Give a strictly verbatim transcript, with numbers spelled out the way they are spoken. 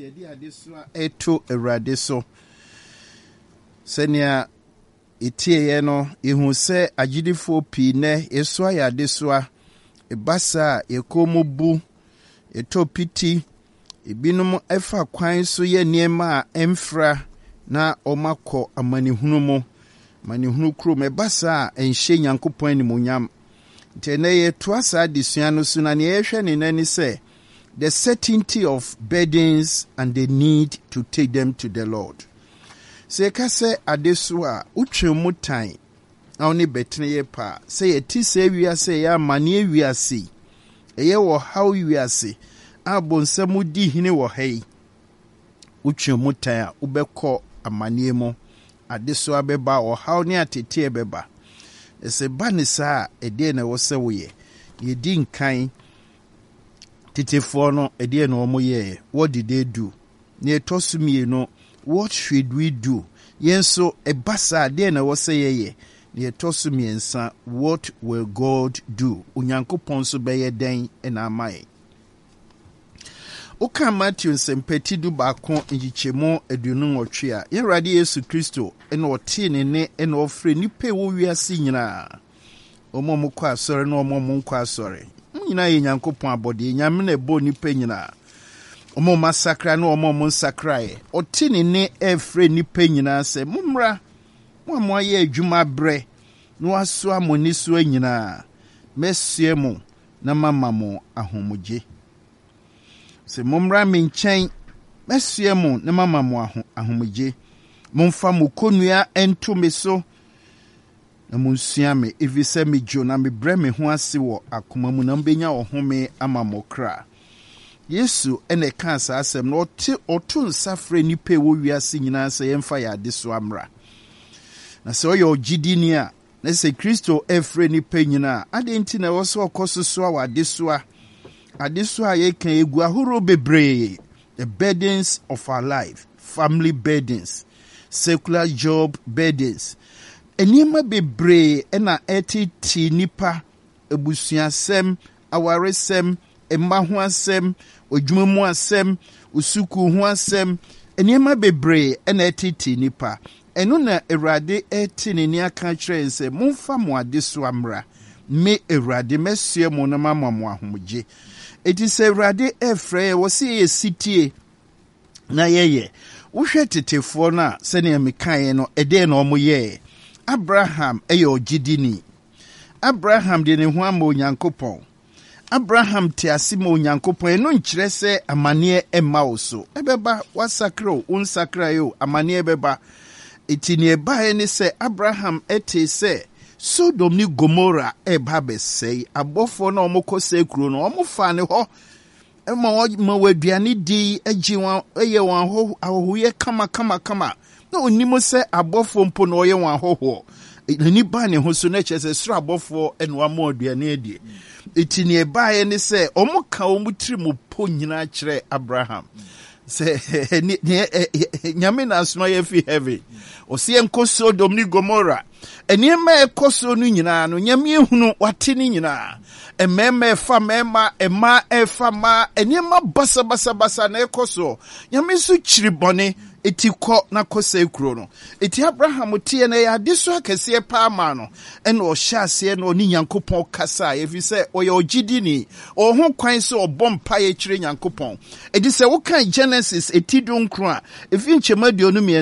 yɛde adesua eto Awurade so. Senia etie no ehu sɛ agidifo pii ne yeso ayɛ adesua ebasa yekomobu eto piti ebinom efa kwan so yɛ nneɛma a emfra na ɔmakɔ amanihunu mu manihunu kuro mebasa enhye Nyankopɔn animonyam. Tene ye toasa adesua no so na ne yɛhwɛ ne nani sɛ the certainty of burdens and the need to take them to the Lord. Se ka se adesua utwe mutan na oni betene ye pa se ye ti se wiase ya mane wiase eye wo haw wiase abonsam di hine wo hei utwe mutan a ubekɔ amane mu adesua beba wo haw ne atete beba ese banisa ede na wo se wo ye ye di nkan titefo no ede na omo ye what did they do ne tosumie no what should we do yenso ebasa ade na wo se ye ye ne tosumie nsa what will God do Onyankopɔn so beye den na amaye Oka Matthew sempeti du baako njichemo aduonu nwɔtwe a Yewurade Yesu Kristo ena ɔte ne ne ena ɔfrɛ nipa wo wiase nyina ɔmo mo kɔ asɔre na ɔmo mo nkɔ asɔre nyina yɛ Nyankopɔn abɔde nyame na ɛbɔ nipa nyina ɔmo masakra na ɔmo mo nsakrae ɔte ne ne ɛfrɛ nipa nyina sɛ mumra mo mo ayɛ adwuma brɛ na waso amoni so nyina mesie mo na mama mo ahomogye se mumra me nkyɛn mesie mo na mama mo ahomogye momfa mo konua ento me so na monsua me evise me jo na me brɛ me ho ase wɔ akoma mu na mbenya ɔhome ama mo kra Yesu ene ka sa asɛm na ɔte ɔto nsafrɛ nipa wo wiase nyina sɛ yɛmfa yɛ ade so amra na sɛ ɔyɛ ogidini a na sɛ Kristo ɛfrɛ nipa nyina ade nti na wɔ sɛ ɔkɔ so a wade so a ade so a yɛ kan egu ahoro bebree the burdens of our life family burdens secular job burdens enima bebree ena etiti nipa ebusuasɛm awaresɛm emma ho asɛm odwuma mu asɛm usuku ho asɛm enima bebree ena etiti nipa eno na Awurade eti ne ni aka kyerɛ nsɛ momfa mo ade so amra me Awurade mesie mo na mama mo ahomgye eti sɛ Awurade efrɛ wɔ se yɛ sitie na yɛyɛ wohwɛ tetefoɔ no a sɛnea mekaeɛ no ɛdɛn na ɔmo yɛ Abraham ɛyɛ ogidini Abraham de ne ho ama Onyankopɔn Abraham te ase ma Onyankopɔn ɛno nkyerɛ sɛ amaneɛ ɛma wo so ɛbɛba wasakra o unsakra yo amaneɛ bɛba eti ne ɛbaeɛ ne sɛ Abraham ɛte sɛ Sodom ni Gomora ɛba bɛsɛe abɔfoɔ na ɔmo kɔ sɛ kuro no ɔmo fa ne hɔ ɛma ma waduane di agye wɔn ɛyɛ wɔn ho ahohoyɛ kama kama kama na onimo sɛ abɔfoɔ mpo na ɔyɛ wɔn ahohoɔ n'ani ba ne ho so na kyerɛ sɛ soro abɔfoɔ ɛna wɔn aduane adi eti ne ɛbaeɛ ne sɛ ɔmo ka ɔmo tiri mu po nyinaa kyerɛ Abraham sɛ nyame na asoma yɛ fi heaven ɔsi ɛnkɔ Sodom ni Gomora ɛnneɛma ɛkɔ so no nyinaa no nyame ehunu wate ne nyinaa ɛmɛɛmɛ ɛfa mɛɛma ɛma ɛfa ma ɛnneɛma basa basa basa na ɛkɔ so nyame nso kyiri bɔne eti kɔ na kɔ sɛ kuro no eti Abraham tie na yɛ ade so akɛseɛ paa ma no ɛna ɔhyɛ aseɛ na ɔne Nyankopɔn kasa efi sɛ ɔyɛ ogidini ɔho kwan sɛ ɔbɔ mpaeɛ kyerɛ Nyankopɔn edi sɛ wokan Genesis eti do nkro a efi nkyɛma aduonu